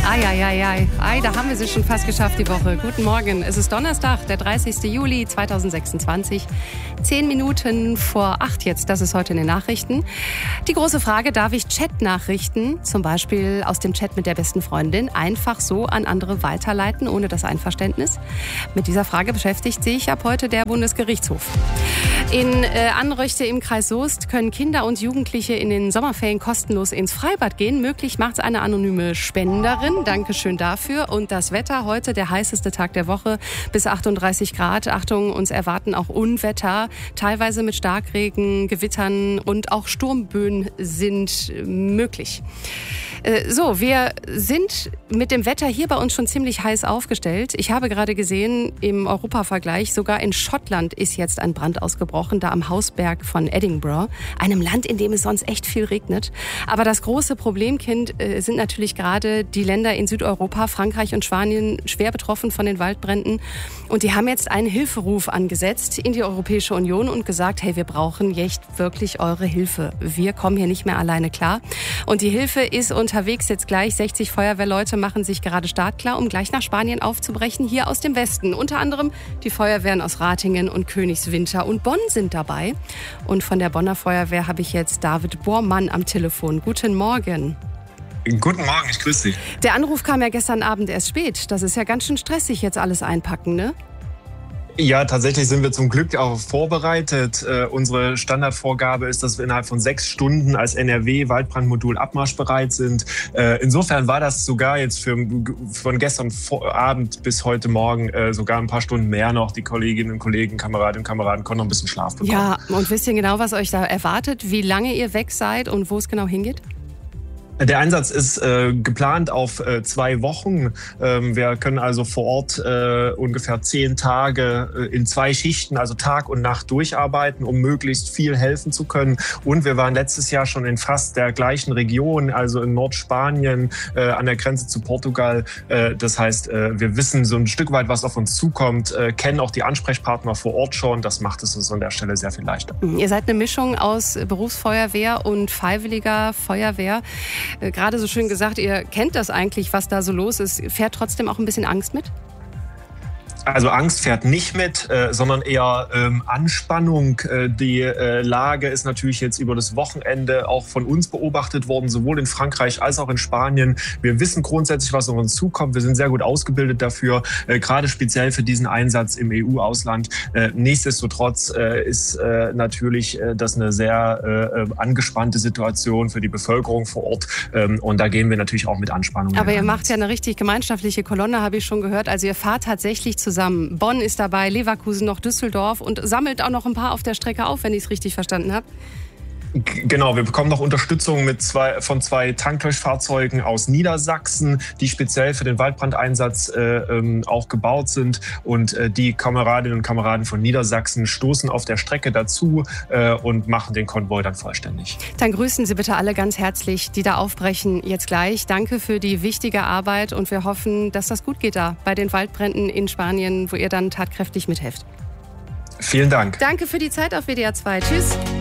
Ei, da haben wir sie schon fast geschafft, die Woche. Guten Morgen, es ist Donnerstag, der 30. Juli 2026. 10 Minuten vor 8 jetzt, das ist heute in den Nachrichten. Die große Frage, darf ich Chat-Nachrichten, zum Beispiel aus dem Chat mit der besten Freundin, einfach so an andere weiterleiten, ohne das Einverständnis? Mit dieser Frage beschäftigt sich ab heute der Bundesgerichtshof. In Anröchte im Kreis Soest können Kinder und Jugendliche in den Sommerferien kostenlos ins Freibad gehen. Möglich macht es eine anonyme Spenderin. Dankeschön dafür. Und das Wetter heute, der heißeste Tag der Woche, bis 38 Grad. Achtung, uns erwarten auch Unwetter, teilweise mit Starkregen, Gewittern und auch Sturmböen sind möglich. So, wir sind mit dem Wetter hier bei uns schon ziemlich heiß aufgestellt. Ich habe gerade gesehen, im Europavergleich, sogar in Schottland ist jetzt ein Brand ausgebrochen, da am Hausberg von Edinburgh, einem Land, in dem es sonst echt viel regnet. Aber das große Problemkind sind natürlich gerade die Länder in Südeuropa, Frankreich und Spanien, schwer betroffen von den Waldbränden. Und die haben jetzt einen Hilferuf angesetzt in die Europäische Union und gesagt, hey, wir brauchen jetzt wirklich eure Hilfe. Wir kommen hier nicht mehr alleine klar. Und die Hilfe ist unterwegs jetzt gleich. 60 Feuerwehrleute machen sich gerade startklar, um gleich nach Spanien aufzubrechen, hier aus dem Westen. Unter anderem die Feuerwehren aus Ratingen und Königswinter und Bonn sind dabei. Und von der Bonner Feuerwehr habe ich jetzt David Bormann am Telefon. Guten Morgen. Guten Morgen, ich grüße dich. Der Anruf kam ja gestern Abend erst spät. Das ist ja ganz schön stressig, jetzt alles einpacken, ne? Ja, tatsächlich sind wir zum Glück auch vorbereitet. Unsere Standardvorgabe ist, dass wir innerhalb von 6 Stunden als NRW-Waldbrandmodul abmarschbereit sind. Insofern war das sogar jetzt von gestern Abend bis heute Morgen sogar ein paar Stunden mehr noch. Die Kolleginnen und Kollegen, Kameradinnen und Kameraden konnten noch ein bisschen Schlaf bekommen. Ja, und wisst ihr genau, was euch da erwartet? Wie lange ihr weg seid und wo es genau hingeht? Der Einsatz ist geplant auf 2 Wochen. Wir können also vor Ort ungefähr 10 Tage in 2 Schichten, also Tag und Nacht durcharbeiten, um möglichst viel helfen zu können. Und wir waren letztes Jahr schon in fast der gleichen Region, also in Nordspanien an der Grenze zu Portugal. Das heißt, wir wissen so ein Stück weit, was auf uns zukommt, kennen auch die Ansprechpartner vor Ort schon. Das macht es uns an der Stelle sehr viel leichter. Ihr seid eine Mischung aus Berufsfeuerwehr und freiwilliger Feuerwehr. Gerade so schön gesagt, ihr kennt das eigentlich, was da so los ist. Fährt trotzdem auch ein bisschen Angst mit? Also Angst fährt nicht mit, sondern eher Anspannung. Die Lage ist natürlich jetzt über das Wochenende auch von uns beobachtet worden, sowohl in Frankreich als auch in Spanien. Wir wissen grundsätzlich, was auf uns zukommt. Wir sind sehr gut ausgebildet dafür, gerade speziell für diesen Einsatz im EU-Ausland. Nichtsdestotrotz ist natürlich das eine sehr angespannte Situation für die Bevölkerung vor Ort. Und da gehen wir natürlich auch mit Anspannung. Aber ihr macht ja eine richtig gemeinschaftliche Kolonne, habe ich schon gehört. Also ihr fahrt tatsächlich zusammen. Bonn ist dabei, Leverkusen noch, Düsseldorf und sammelt auch noch ein paar auf der Strecke auf, wenn ich es richtig verstanden habe. Genau, wir bekommen noch Unterstützung von 2 Tanklöschfahrzeugen aus Niedersachsen, die speziell für den Waldbrandeinsatz auch gebaut sind. Und die Kameradinnen und Kameraden von Niedersachsen stoßen auf der Strecke dazu und machen den Konvoi dann vollständig. Dann grüßen Sie bitte alle ganz herzlich, die da aufbrechen jetzt gleich. Danke für die wichtige Arbeit und wir hoffen, dass das gut geht da bei den Waldbränden in Spanien, wo ihr dann tatkräftig mithelft. Vielen Dank. Danke für die Zeit auf WDR 2. Tschüss.